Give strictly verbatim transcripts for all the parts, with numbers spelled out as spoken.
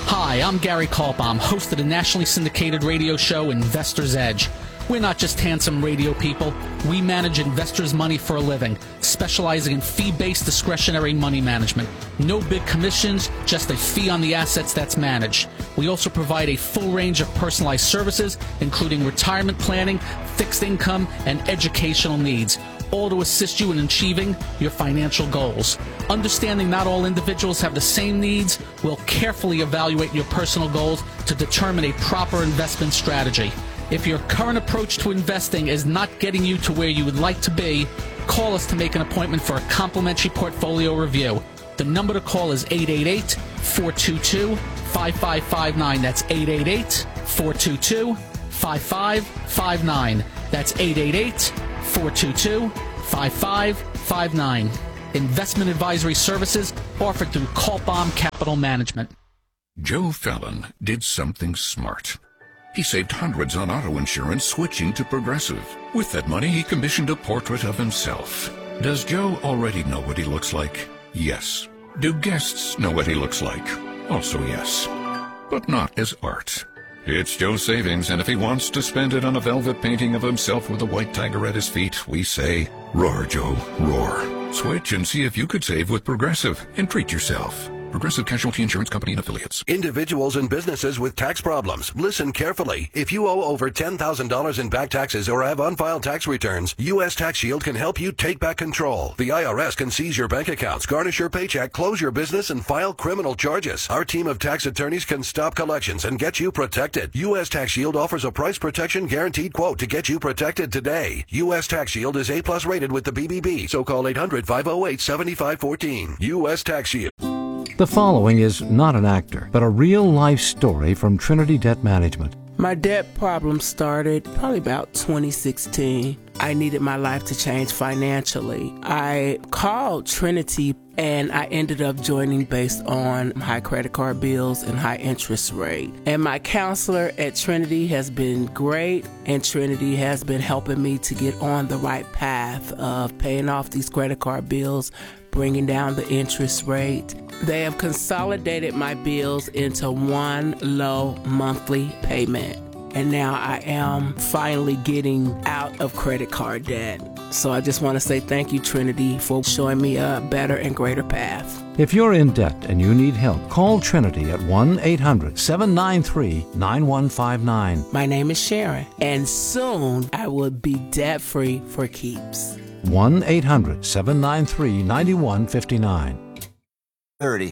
Hi, I'm Gary Kaltbaum, host of the nationally syndicated radio show Investor's Edge. We're not just handsome radio people. We manage investors' money for a living, specializing in fee-based discretionary money management. No big commissions, just a fee on the assets that's managed. We also provide a full range of personalized services, including retirement planning, fixed income, and educational needs, all to assist you in achieving your financial goals. Understanding not all individuals have the same needs, we'll carefully evaluate your personal goals to determine a proper investment strategy. If your current approach to investing is not getting you to where you would like to be, call us to make an appointment for a complimentary portfolio review. The number to call is eight eight eight, four two two, five five five nine. That's eight eight eight, four two two, five five five nine. That's eight eight eight, four two two, five five five nine. Investment advisory services offered through Kaltbaum Capital Management. Joe Fallon did something smart. He saved hundreds on auto insurance switching to Progressive. With that money, he commissioned a portrait of himself. Does Joe already know what he looks like? Yes. Do guests know what he looks like? Also yes. But not as art. It's Joe's savings, and if he wants to spend it on a velvet painting of himself with a white tiger at his feet, we say, roar, Joe, roar. Switch and see if you could save with Progressive and treat yourself. Progressive Casualty Insurance Company and Affiliates. Individuals and businesses with tax problems, listen carefully. If you owe over ten thousand dollars in back taxes or have unfiled tax returns, U S Tax Shield can help you take back control. The I R S can seize your bank accounts, garnish your paycheck, close your business, and file criminal charges. Our team of tax attorneys can stop collections and get you protected. U S Tax Shield offers a price protection guaranteed quote to get you protected today. U S Tax Shield is A plus rated with the B B B, so call eight hundred, five oh eight, seven five one four. U S Tax Shield. The following is not an actor, but a real-life story from Trinity Debt Management. My debt problem started probably about twenty sixteen. I needed my life to change financially. I called Trinity and I ended up joining based on high credit card bills and high interest rate. And my counselor at Trinity has been great, and Trinity has been helping me to get on the right path of paying off these credit card bills, bringing down the interest rate. They have consolidated my bills into one low monthly payment. And now I am finally getting out of credit card debt. So I just want to say thank you, Trinity, for showing me a better and greater path. If you're in debt and you need help, call Trinity at one eight hundred, seven nine three, nine one five nine. My name is Sharon, and soon I will be debt-free for keeps. one eight hundred, seven nine three, nine one five nine. thirty.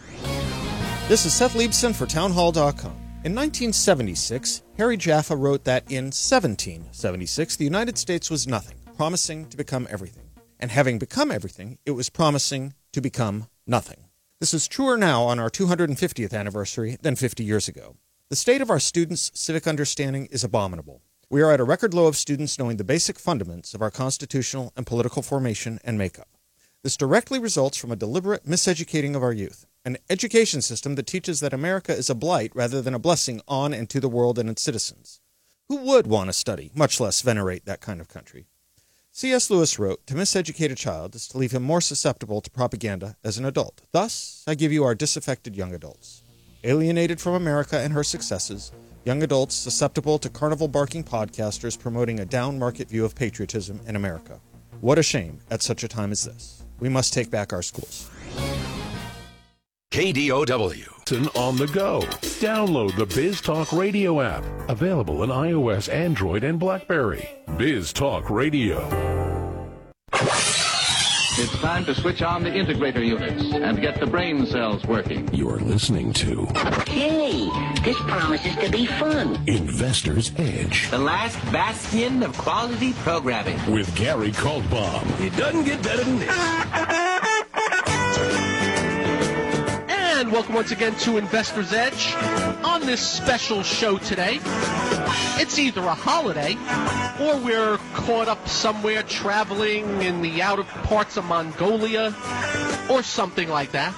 This is Seth Liebson for townhall dot com. In nineteen seventy-six, Harry Jaffa wrote that in seventeen seventy-six, the United States was nothing, promising to become everything. And having become everything, it was promising to become nothing. This is truer now on our two hundred fiftieth anniversary than fifty years ago. The state of our students' civic understanding is abominable. We are at a record low of students knowing the basic fundaments of our constitutional and political formation and makeup. This directly results from a deliberate miseducating of our youth, an education system that teaches that America is a blight rather than a blessing on and to the world and its citizens. Who would want to study, much less venerate, that kind of country? C S Lewis wrote, to miseducate a child is to leave him more susceptible to propaganda as an adult. Thus, I give you our disaffected young adults. Alienated from America and her successes, young adults susceptible to carnival-barking podcasters promoting a down-market view of patriotism in America. What a shame at such a time as this. We must take back our schools. K D O W. On the go. Download the Biz Talk Radio app. Available on iOS, Android, and BlackBerry. Biz Talk Radio. It's time to switch on the integrator units and get the brain cells working. You're listening to... Hey, this promises to be fun. Investor's Edge. The last bastion of quality programming. With Gary Kaltbaum. It doesn't get better than this. And welcome once again to Investor's Edge. On this special show today, it's either a holiday or we're caught up somewhere traveling in the outer parts of Mongolia or something like that.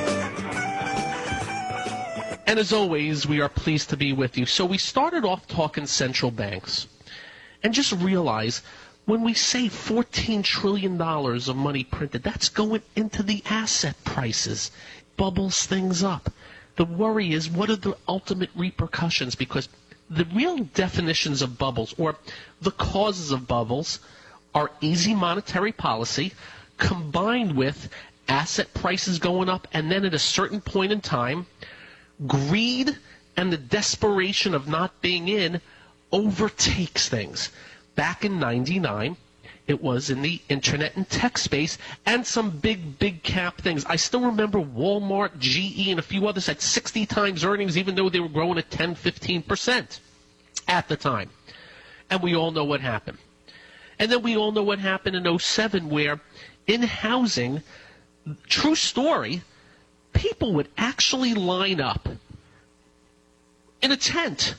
And as always, we are pleased to be with you. So we started off talking central banks. And just realize, when we say fourteen trillion dollars of money printed, that's going into the asset prices. Bubbles things up. The worry is, what are the ultimate repercussions? Because the real definitions of bubbles, or the causes of bubbles, are easy monetary policy combined with asset prices going up, and then at a certain point in time, greed and the desperation of not being in overtakes things. Back in ninety-nine, it was in the internet and tech space, and some big, big cap things. I still remember Walmart, G E, and a few others had sixty times earnings, even though they were growing at ten, fifteen percent at the time. And we all know what happened. And then we all know what happened in oh seven, where in housing, true story, people would actually line up in a tent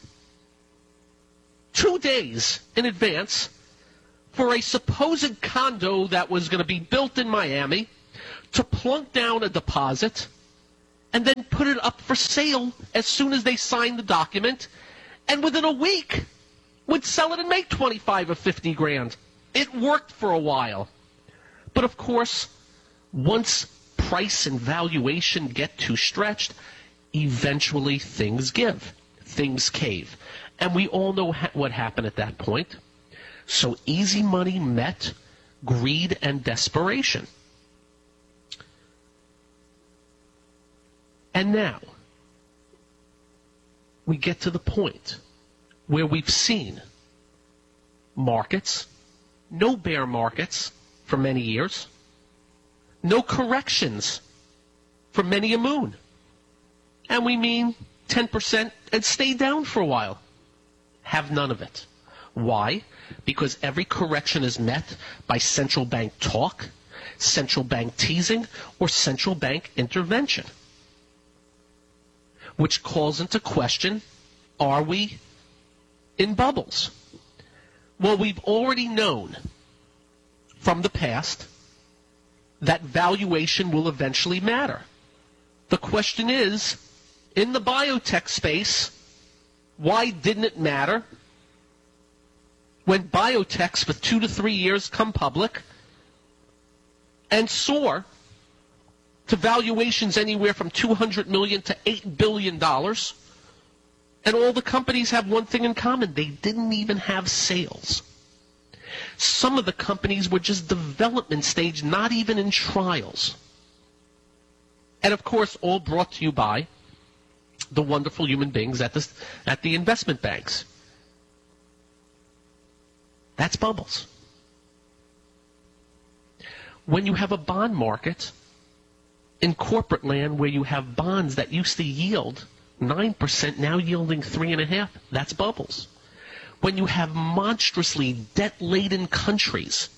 two days in advance for a supposed condo that was going to be built in Miami, to plunk down a deposit and then put it up for sale as soon as they signed the document, and within a week would sell it and make twenty-five or fifty grand. It worked for a while. But of course, once price and valuation get too stretched, eventually things give. Things cave. And we all know ha- what happened at that point. So easy money met greed and desperation. And now, we get to the point where we've seen markets, no bear markets for many years, no corrections for many a moon. And we mean ten percent and stay down for a while. Have none of it. Why? Because every correction is met by central bank talk, central bank teasing, or central bank intervention, which calls into question, are we in bubbles? Well, we've already known from the past that valuation will eventually matter. The question is, in the biotech space, why didn't it matter when biotechs for two to three years come public and soar to valuations anywhere from two hundred million dollars to eight billion dollars, and all the companies have one thing in common: they didn't even have sales. Some of the companies were just development stage, not even in trials. And of course, all brought to you by the wonderful human beings at the, at the investment banks. That's bubbles. When you have a bond market in corporate land where you have bonds that used to yield nine percent, now yielding three point five percent, that's bubbles. When you have monstrously debt-laden countries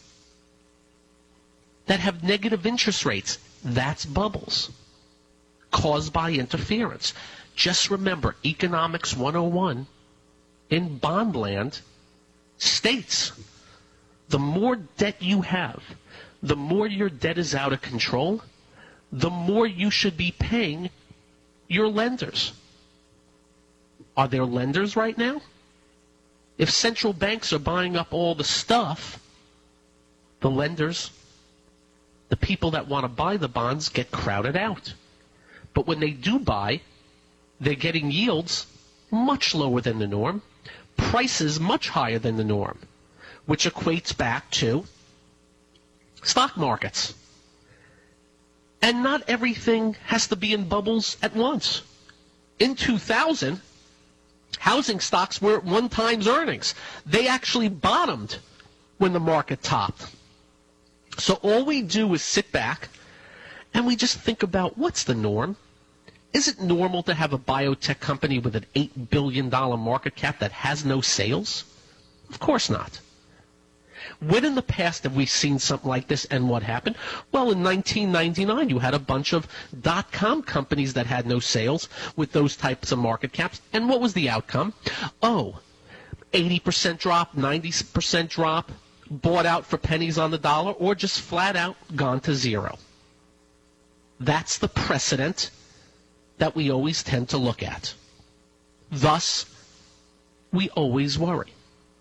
that have negative interest rates, that's bubbles caused by interference. Just remember, Economics one oh one in bond land states the more debt you have, the more your debt is out of control, the more you should be paying your lenders. Are there lenders right now? If central banks are buying up all the stuff, the lenders, the people that want to buy the bonds, get crowded out. But when they do buy, they're getting yields much lower than the norm, prices much higher than the norm, which equates back to stock markets. And not everything has to be in bubbles at once. In two thousand, housing stocks were at one times earnings. They actually bottomed when the market topped. So all we do is sit back and we just think about, what's the norm? Is it normal to have a biotech company with an eight billion dollars market cap that has no sales? Of course not. When in the past have we seen something like this, and what happened? Well, in nineteen ninety-nine, you had a bunch of dot-com companies that had no sales with those types of market caps. And what was the outcome? Oh, eighty percent drop, ninety percent drop, bought out for pennies on the dollar, or just flat out gone to zero. That's the precedent that we always tend to look at. Thus, we always worry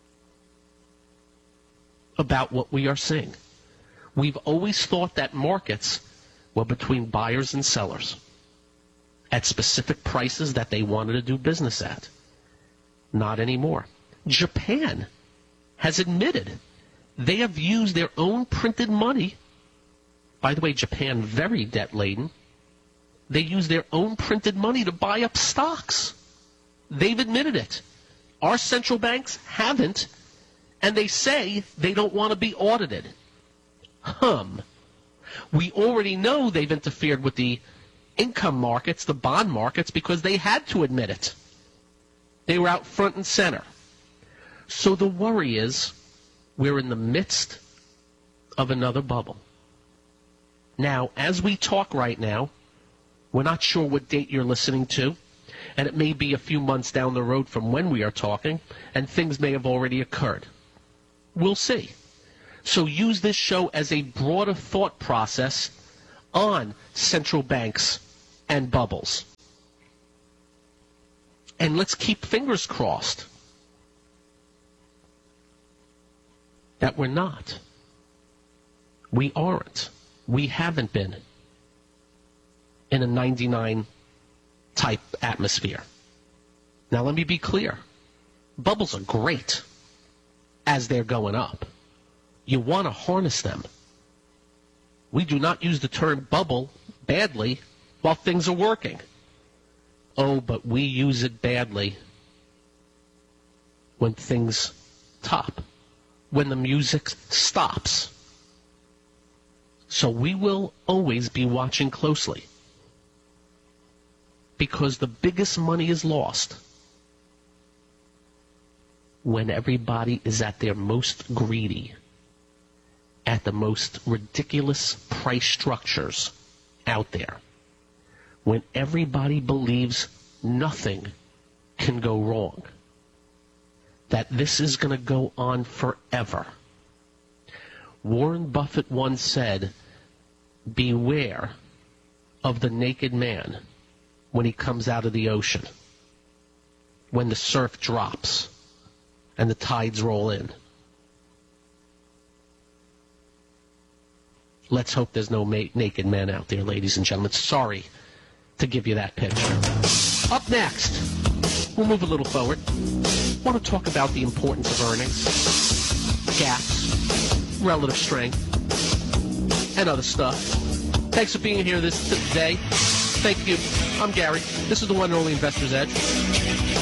about what we are seeing. We've always thought that markets were between buyers and sellers. at specific prices that they wanted to do business at. Not anymore. Japan has admitted they have used their own printed money. By the way, Japan, very debt-laden. They use their own printed money to buy up stocks. They've admitted it. Our central banks haven't, and they say they don't want to be audited. Hum. We already know they've interfered with the income markets, the bond markets, because they had to admit it. They were out front and center. So the worry is we're in the midst of another bubble. Now, as we talk right now, we're not sure what date you're listening to, and it may be a few months down the road from when we are talking, and things may have already occurred. We'll see. So use this show as a broader thought process on central banks and bubbles. And let's keep fingers crossed that we're not. We aren't. We haven't been in a ninety-nine type atmosphere. Now let me be clear. Bubbles are great as they're going up. You want to harness them. We do not use the term bubble badly while things are working. Oh, but we use it badly when things top, when the music stops. So we will always be watching closely, because the biggest money is lost when everybody is at their most greedy, at the most ridiculous price structures out there, when everybody believes nothing can go wrong, that this is going to go on forever. Warren Buffett once said, beware of the naked man when he comes out of the ocean, when the surf drops and the tides roll in. Let's hope there's no ma- naked man out there, ladies and gentlemen. Sorry to give you that picture. Up next, we'll move a little forward. I want to talk about the importance of earnings, gaps, relative strength, and other stuff. Thanks for being here this today. Thank you. I'm Gary. This is the one and only Investor's Edge.